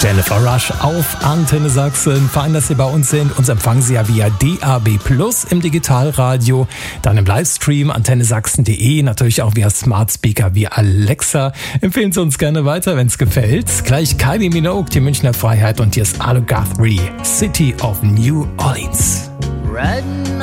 Jennifer Rush auf Antenne Sachsen. Fein, dass Sie bei uns sind. Uns empfangen Sie ja via DAB+ im Digitalradio, dann im Livestream antennesachsen.de, natürlich auch via Smart Speaker wie Alexa. Empfehlen Sie uns gerne weiter, wenn es gefällt. Gleich Kylie Minogue, die Münchner Freiheit, und hier ist Allo Guthrie, City of New Orleans. Riding